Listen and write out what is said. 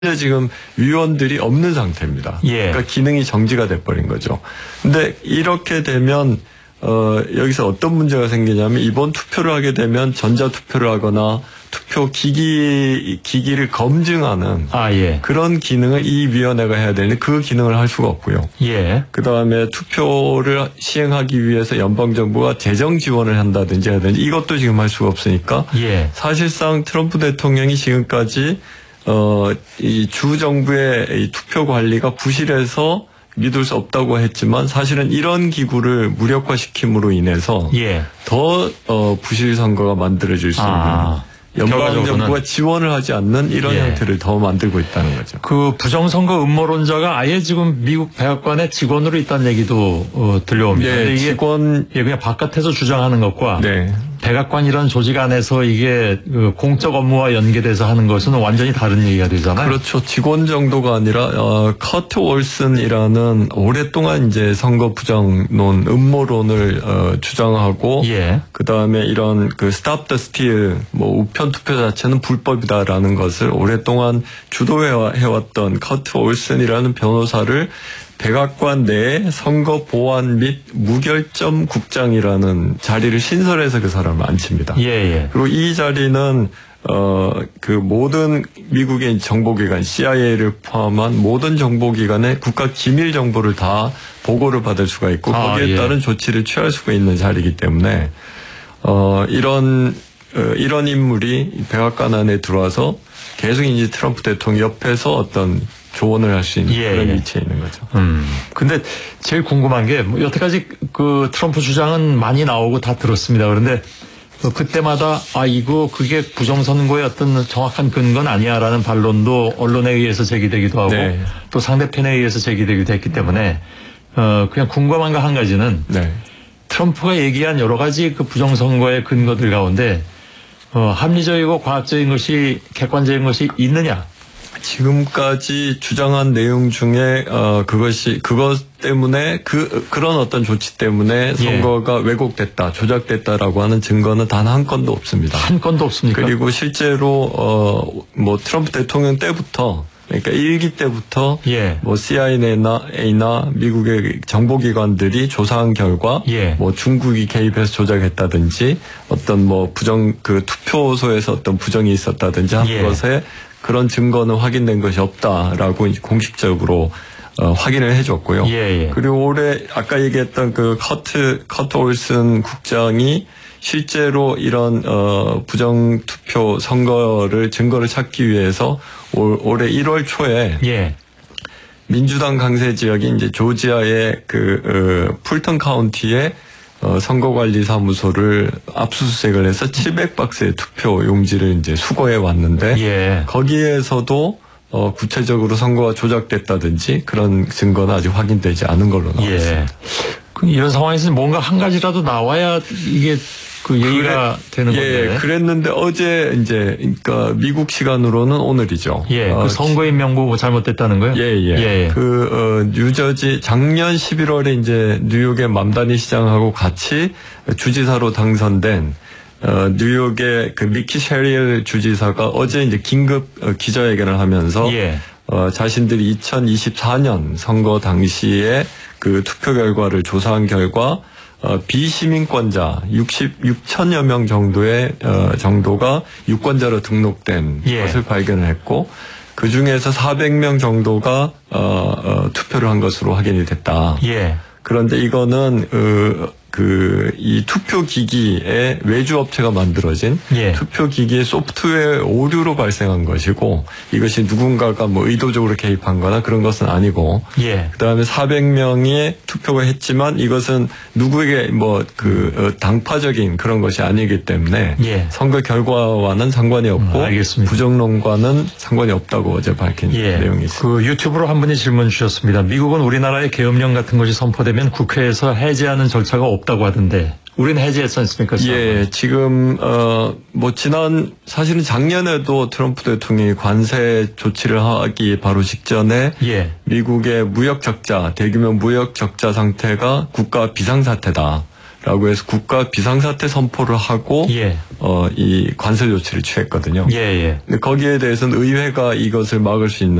지금 위원들이 없는 상태입니다. 예. 그러니까 기능이 정지가 돼버린 거죠. 근데 이렇게 되면 여기서 어떤 문제가 생기냐면 이번 투표를 하게 되면 전자투표를 하거나 투표 기기를 검증하는 예. 그런 기능을 이 위원회가 해야 되는데 그 기능을 할 수가 없고요. 예. 그다음에 투표를 시행하기 위해서 연방정부가 재정 지원을 한다든지 하든지 이것도 지금 할 수가 없으니까 예. 사실상 트럼프 대통령이 지금까지 이 주 정부의 이 투표 관리가 부실해서 믿을 수 없다고 했지만 사실은 이런 기구를 무력화시킴으로 인해서 예. 더 부실 선거가 만들어질 수 있는 연방정부가 지원을 하지 않는 이런 형태를 더 만들고 있다는 거죠. 그 부정선거 음모론자가 아예 지금 미국 백악관의 직원으로 있다는 얘기도 들려옵니다. 네, 이게 직원 그냥 바깥에서 주장하는 것과 네. 백악관이라는 조직 안에서 이게 공적 업무와 연계돼서 하는 것은 완전히 다른 얘기가 되잖아요. 그렇죠. 직원 정도가 아니라 커트 올슨이라는 오랫동안 이제 선거 부정론 음모론을 주장하고 예. 그다음에 이런 그 Stop the Steal 뭐 우편 투표 자체는 불법이다라는 것을 오랫동안 주도해왔던 커트 올슨이라는 변호사를 백악관 내에 선거 보안 및 무결점 국장이라는 자리를 신설해서 그 사람을 앉힙니다. 예. 그리고 이 자리는 그 모든 미국의 정보기관 CIA를 포함한 모든 정보기관의 국가 기밀 정보를 다 보고를 받을 수가 있고 거기에 따른 조치를 취할 수가 있는 자리이기 때문에 이런 인물이 백악관 안에 들어와서 계속 이제 트럼프 대통령 옆에서 어떤 조언을 할 수 있는 그런 위치에 있는 거죠. 근데 제일 궁금한 게 여태까지 그 트럼프 주장은 많이 나오고 다 들었습니다. 그런데 그때마다 그게 부정선거의 어떤 정확한 근거는 아니야라는 반론도 언론에 의해서 제기되기도 하고 또 상대편에 의해서 제기되기도 했기 때문에 그냥 궁금한 거 한 가지는 트럼프가 얘기한 여러 가지 그 부정선거의 근거들 가운데 합리적이고 과학적인 것이 객관적인 것이 있느냐? 지금까지 주장한 내용 중에 그것 때문에 그런 어떤 조치 때문에 선거가 왜곡됐다, 조작됐다라고 하는 증거는 단 한 건도 없습니다. 한 건도 없습니까? 그리고 실제로 뭐 트럼프 대통령 때부터 그러니까 1기 때부터 뭐 CIA나 미국의 정보기관들이 조사한 결과 뭐 중국이 개입해서 조작했다든지 어떤 뭐 투표소에서 어떤 부정이 있었다든지 한 것에 그런 증거는 확인된 것이 없다라고 공식적으로 확인을 해줬고요. 그리고 올해 아까 얘기했던 그 커트 올슨 국장이 실제로 이런 부정 투표 선거를 증거를 찾기 위해서 올해 1월 초에 민주당 강세 지역인 이제 조지아의 풀턴 카운티의 선거관리사무소를 압수수색을 해서 700박스의 투표 용지를 이제 수거해 왔는데 거기에서도 구체적으로 선거가 조작됐다든지 그런 증거는 아직 확인되지 않은 걸로 나왔습니다. 이런 상황에서 뭔가 한 가지라도 나와야 이게 얘기가 되는 건데. 그랬는데 어제 이제 그러니까 미국 시간으로는 오늘이죠. 그 선거인 명부 잘못됐다는 거요? 뉴저지 작년 11월에 이제 뉴욕의 맘다니 시장하고 같이 주지사로 당선된 뉴욕의 그 미키 셰릴 주지사가 어제 이제 긴급 기자회견을 하면서 자신들이 2024년 선거 당시에 그 투표 결과를 조사한 결과 비시민권자 66천여 명 정도가 유권자로 등록된 것을 발견을 했고 그 중에서 400명 정도가 투표를 한 것으로 확인이 됐다. 그런데 이거는 이 투표기기에 외주업체가 만들어진 투표기기의 소프트웨어 오류로 발생한 것이고 이것이 누군가가 뭐 의도적으로 개입한 거나 그런 것은 아니고 그다음에 400명이 투표가 했지만 이것은 누구에게 당파적인 그런 것이 아니기 때문에 선거 결과와는 상관이 없고 부정론과는 상관이 없다고 어제 밝힌 내용이 있습니다. 그 유튜브로 한 분이 질문 주셨습니다. 미국은 우리나라의 계엄령 같은 것이 선포되면 국회에서 해제하는 절차가 없다고 하던데 우리는 해제했지 않습니까? 지금 사실은 작년에도 트럼프 대통령이 관세 조치를 하기 바로 직전에 미국의 무역 적자, 대규모 무역 적자 상태가 국가 비상사태다. 라고 해서 국가 비상사태 선포를 하고 예. 이 관세 조치를 취했거든요. 예, 예. 근데 거기에 대해서는 의회가 이것을 막을 수 있는